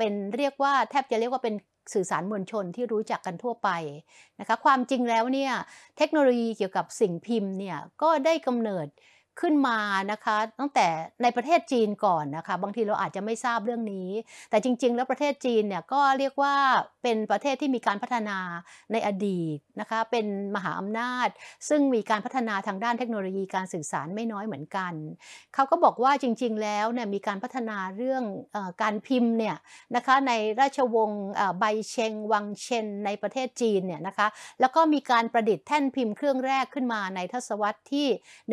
เป็นเรียกว่าแทบจะเรียกว่าเป็นสื่อสารมวลชนที่รู้จักกันทั่วไปนะคะความจริงแล้วเนี่ยเทคโนโลยีเกี่ยวกับสิ่งพิมพ์เนี่ยก็ได้กำเนิดขึ้นมานะคะตั้งแต่ในประเทศจีนก่อนนะคะบางทีเราอาจจะไม่ทราบเรื่องนี้แต่จริงๆแล้วประเทศจีนเนี่ยก็เรียกว่าเป็นประเทศที่มีการพัฒนาในอดีตนะคะเป็นมหาอำนาจซึ่งมีการพัฒนาทางด้านเทคโนโลยีการสื่อสารไม่น้อยเหมือนกันเขาก็บอกว่าจริงๆแล้วเนี่ยมีการพัฒนาเรื่องการพิมพ์เนี่ยนะคะในราชวงศ์ไบเชงวังเชนในประเทศจีนเนี่ยนะคะแล้วก็มีการประดิษฐ์แท่นพิมพ์เครื่องแรกขึ้นมาในทศวรรษที่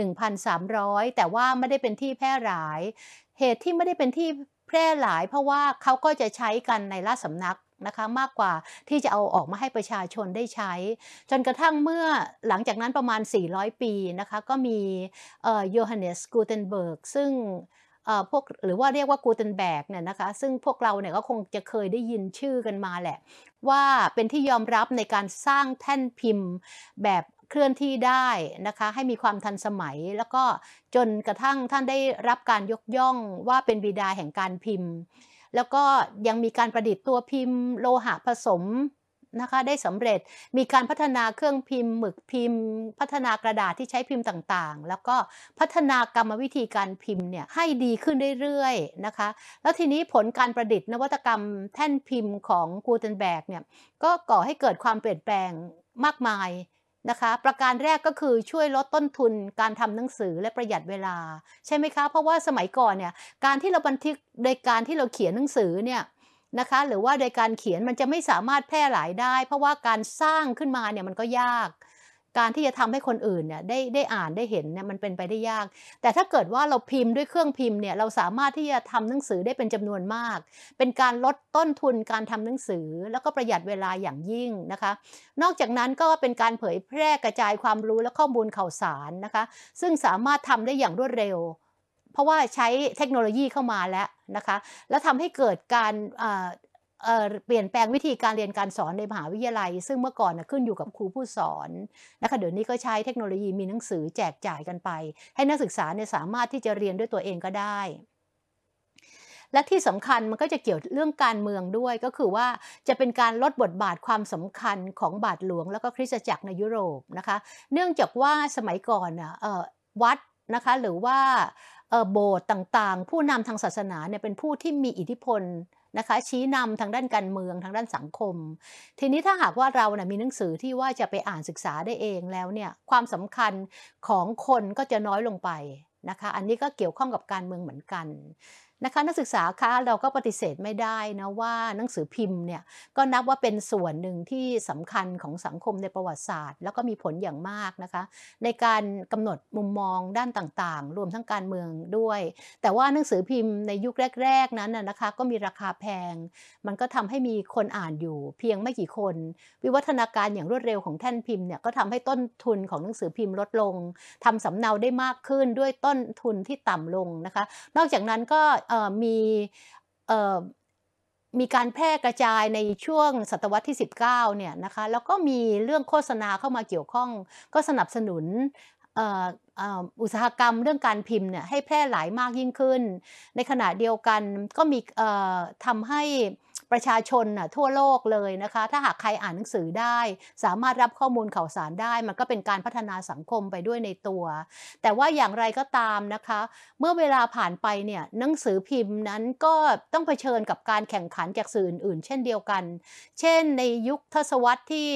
1,300 แต่ว่าไม่ได้เป็นที่แพร่หลายเหตุที่ไม่ได้เป็นที่แพร่หลายเพราะว่าเขาก็จะใช้กันในราชสำนักนะคะมากกว่าที่จะเอาออกมาให้ประชาชนได้ใช้จนกระทั่งเมื่อหลังจากนั้นประมาณ400ปีนะคะก็มีโยฮันเนสกูเทนเบิร์กซึ่งพวกหรือว่าเรียกว่ากูเทนแบกเนี่ยนะคะซึ่งพวกเราเนี่ยก็คงจะเคยได้ยินชื่อกันมาแหละว่าเป็นที่ยอมรับในการสร้างแท่นพิมพ์แบบเคลื่อนที่ได้นะคะให้มีความทันสมัยแล้วก็จนกระทั่งท่านได้รับการยกย่องว่าเป็นบิดาแห่งการพิมพ์แล้วก็ยังมีการประดิษฐ์ตัวพิมพ์โลหะผสมนะคะได้สำเร็จมีการพัฒนาเครื่องพิมพ์หมึกพิมพ์พัฒนากระดาษที่ใช้พิมพ์ต่างๆแล้วก็พัฒนากรรมวิธีการพิมพ์เนี่ยให้ดีขึ้นเรื่อยๆนะคะแล้วทีนี้ผลการประดิษฐ์นวัตกรรมแท่นพิมพ์ของกูเทนแบกเนี่ยก็ก่อให้เกิดความเปลี่ยนแปลงมากมายนะคะประการแรกก็คือช่วยลดต้นทุนการทำหนังสือและประหยัดเวลาใช่ไหมคะเพราะว่าสมัยก่อนเนี่ยการที่เราบันทึกโดยการที่เราเขียนหนังสือเนี่ยนะคะหรือว่าโดยการเขียนมันจะไม่สามารถแพร่หลายได้เพราะว่าการสร้างขึ้นมาเนี่ยมันก็ยากการที่จะทำให้คนอื่นเนี่ยได้อ่านได้เห็นเนี่ยมันเป็นไปได้ยากแต่ถ้าเกิดว่าเราพิมพ์ด้วยเครื่องพิมพ์เนี่ยเราสามารถที่จะทำหนังสือได้เป็นจำนวนมากเป็นการลดต้นทุนการทำหนังสือแล้วก็ประหยัดเวลาอย่างยิ่งนะคะนอกจากนั้นก็เป็นการเผยแพร่กระจายความรู้และข้อมูลข่าวสารนะคะซึ่งสามารถทำได้อย่างรวดเร็วเพราะว่าใช้เทคโนโลยีเข้ามาแล้วนะคะแล้วทำให้เกิดการเปลี่ยนแปลงวิธีการเรียนการสอนในมหาวิทยาลัยซึ่งเมื่อก่อนน่ะขึ้นอยู่กับครูผู้สอนนะคะเดี๋ยวนี้ก็ใช้เทคโนโลยีมีหนังสือแจกจ่ายกันไปให้นักศึกษาเนี่ยสามารถที่จะเรียนด้วยตัวเองก็ได้และที่สำคัญมันก็จะเกี่ยวเรื่องการเมืองด้วยก็คือว่าจะเป็นการลดบทบาทความสำคัญของบาทหลวงแล้วก็คริสตจักรในยุโรปนะคะเนื่องจากว่าสมัยก่อนน่ะวัดนะคะหรือว่าโบสถ์ต่างๆผู้นำทางศาสนาเนี่ยเป็นผู้ที่มีอิทธิพลนะคะชี้นำทางด้านการเมืองทางด้านสังคมทีนี้ถ้าหากว่าเราน่ะมีหนังสือที่ว่าจะไปอ่านศึกษาได้เองแล้วเนี่ยความสำคัญของคนก็จะน้อยลงไปนะคะอันนี้ก็เกี่ยวข้องกับการเมืองเหมือนกันนะคะนักศึกษาคะเราก็ปฏิเสธไม่ได้นะว่าหนังสือพิมพ์เนี่ยก็นับว่าเป็นส่วนหนึ่งที่สำคัญของสังคมในประวัติศาสตร์แล้วก็มีผลอย่างมากนะคะในการกำหนดมุมมองด้านต่างๆรวมทั้งการเมืองด้วยแต่ว่าหนังสือพิมพ์ในยุคแรกๆนั้นนะคะก็มีราคาแพงมันก็ทำให้มีคนอ่านอยู่เพียงไม่กี่คนวิวัฒนาการอย่างรวดเร็วของแท่นพิมพ์เนี่ยก็ทำให้ต้นทุนของหนังสือพิมพ์ลดลงทำสำเนาได้มากขึ้นด้วยต้นทุนที่ต่ำลงนะคะนอกจากนั้นก็เอ่อมีการแพร่กระจายในช่วงศตวรรษที่19เนี่ยนะคะแล้วก็มีเรื่องโฆษณาเข้ามาเกี่ยวข้องก็สนับสนุนเอ่ออุตสาหกรรมเรื่องการพิมพ์เนี่ยให้แพร่หลายมากยิ่งขึ้นในขณะเดียวกันก็มีทำให้ประชาชนน่ะทั่วโลกเลยนะคะถ้าหากใครอ่านหนังสือได้สามารถรับข้อมูลข่าวสารได้มันก็เป็นการพัฒนาสังคมไปด้วยในตัวแต่ว่าอย่างไรก็ตามนะคะเมื่อเวลาผ่านไปเนี่ยหนังสือพิมพ์นั้นก็ต้องเผชิญกับการแข่งขันจากสื่ออื่นๆเช่นเดียวกันเช่นในยุคทศวรรษที่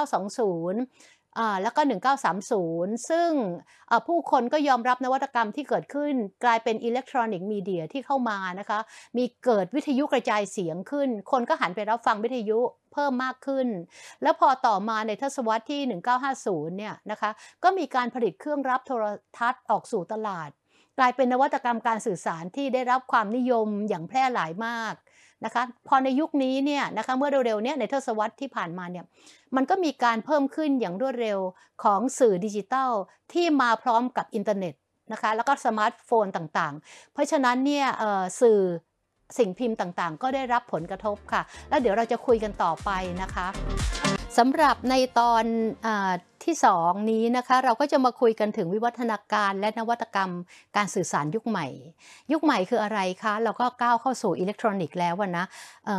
1920แล้วก็1930ซึ่งผู้คนก็ยอมรับนวัตกรรมที่เกิดขึ้นกลายเป็นอิเล็กทรอนิกส์มีเดียที่เข้ามานะคะมีเกิดวิทยุกระจายเสียงขึ้นคนก็หันไปรับฟังวิทยุเพิ่มมากขึ้นแล้วพอต่อมาในทศวรรษที่1950เนี่ยนะคะก็มีการผลิตเครื่องรับโทรทัศน์ออกสู่ตลาดกลายเป็นนวัตกรรมการสื่อสารที่ได้รับความนิยมอย่างแพร่หลายมากนะคะพอในยุคนี้เนี่ยนะคะเมื่อเร็วๆเนี้ในทศวรรษที่ผ่านมาเนี่ยมันก็มีการเพิ่มขึ้นอย่างรวดเร็วของสื่อดิจิทัลที่มาพร้อมกับอินเทอร์เน็ตนะคะแล้วก็สมาร์ทโฟนต่างๆเพราะฉะนั้นเนี่ยสื่อสิ่งพิมพ์ต่างๆก็ได้รับผลกระทบค่ะแล้วเดี๋ยวเราจะคุยกันต่อไปนะคะสำหรับในตอนที่2นี้นะคะเราก็จะมาคุยกันถึงวิวัฒนาการและนวัตกรรมการสื่อสารยุคใหม่ยุคใหม่คืออะไรคะเราก็ก้าวเข้าสู่อิเล็กทรอนิกส์แล้วนะ